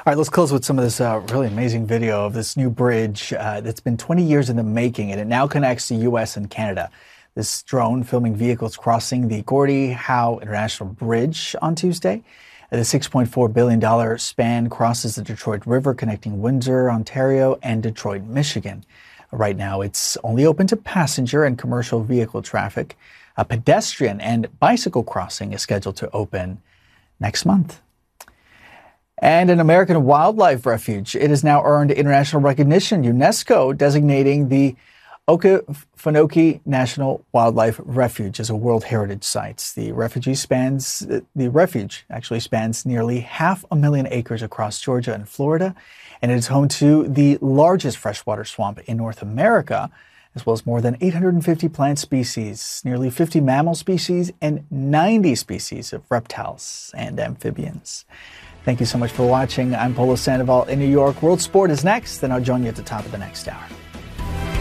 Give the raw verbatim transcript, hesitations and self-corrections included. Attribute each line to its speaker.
Speaker 1: All right, let's close with some of this uh, really amazing video of this new bridge uh, that's been twenty years in the making, and it now connects the U S and Canada. This drone filming vehicles crossing the Gordie Howe International Bridge on Tuesday. The six point four billion dollars span crosses the Detroit River, connecting Windsor, Ontario, and Detroit, Michigan. Right now, it's only open to passenger and commercial vehicle traffic. A pedestrian and bicycle crossing is scheduled to open next month. And an American wildlife refuge. It has now earned international recognition, UNESCO designating the Okefenokee National Wildlife Refuge as a World Heritage Site. The refuge spans the refuge actually spans nearly half a million acres across Georgia and Florida, and it is home to the largest freshwater swamp in North America, as well as more than eight hundred fifty plant species, nearly fifty mammal species, and ninety species of reptiles and amphibians. Thank you so much for watching. I'm Polo Sandoval in New York. World Sport is next, then I'll join you at the top of the next hour.